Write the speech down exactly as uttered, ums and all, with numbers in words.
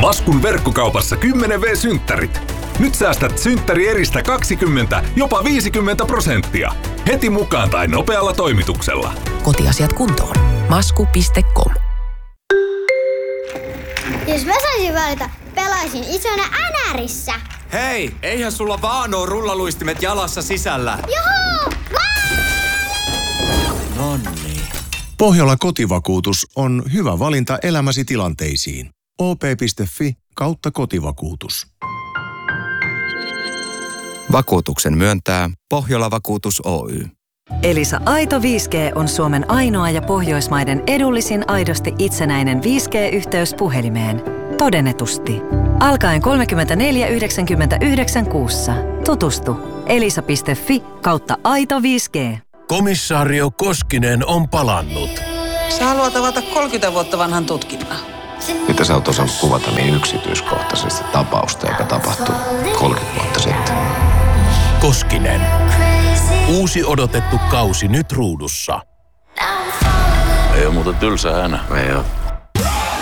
Maskun verkkokaupassa kymmenen vuotias-synttärit. Nyt säästät synttärieristä kaksikymmentä, jopa viisikymmentä prosenttia. Heti mukaan tai nopealla toimituksella. Kotiasiat kuntoon. masku piste com. Jos mä saisin valita, pelaisin isona Änärissä. Hei, eihän sulla vaan oo rullaluistimet jalassa sisällä. Juhu! Nonni. Pohjola Kotivakuutus on hyvä valinta elämäsi tilanteisiin. o p piste f i kautta kotivakuutus. Vakuutuksen myöntää Pohjola Vakuutus Oy. Elisa Aito viisi G on Suomen ainoa ja Pohjoismaiden edullisin aidosti itsenäinen viisi G-yhteys puhelimeen. Todennetusti. Alkaen kolmekymmentäneljä yhdeksänkymmentäyhdeksän kuussa. Tutustu. elisa piste f i kautta aito viisi G. Komissaario Koskinen on palannut. Sä haluat avata kolmekymmentä vuotta vanhan tutkinnan. Mitä sä oot osannut kuvata niin yksityiskohtaisesti tapausta, joka tapahtui kolmekymmentä vuotta sitten? Koskinen. Uusi odotettu kausi nyt ruudussa. Ei oo muuten tylsä hänä. Ei oo.